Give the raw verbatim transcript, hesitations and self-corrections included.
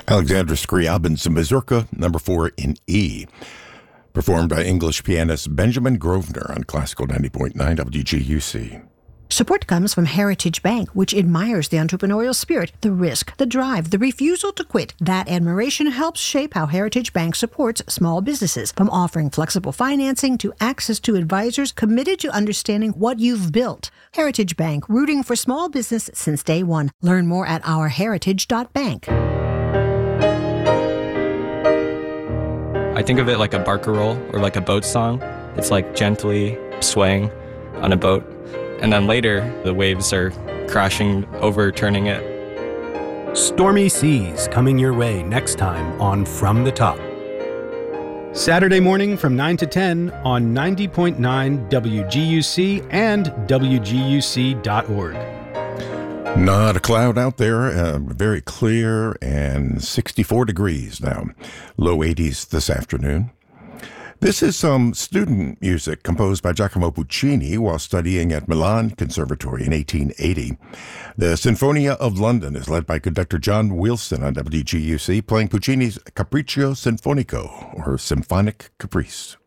Alexander Scriabin's Mazurka, number four in E, performed by English pianist Benjamin Grosvenor on Classical ninety point nine W G U C. Support comes from Heritage Bank, which admires the entrepreneurial spirit, the risk, the drive, the refusal to quit. That admiration helps shape how Heritage Bank supports small businesses, from offering flexible financing to access to advisors committed to understanding what you've built. Heritage Bank, rooting for small business since day one. Learn more at our heritage dot bank. I think of it like a barcarolle or like a boat song. It's like gently swaying on a boat. And then later, the waves are crashing, overturning it. Stormy Seas coming your way next time on From the Top. Saturday morning from nine to ten on ninety point nine W G U C and W G U C dot org. Not a cloud out there, uh, very clear, and sixty-four degrees now. Low eighties this afternoon. This is some student music composed by Giacomo Puccini while studying at Milan Conservatory in eighteen eighty. The Sinfonia of London is led by conductor John Wilson on W G U C, playing Puccini's Capriccio Sinfonico, or Symphonic Caprice.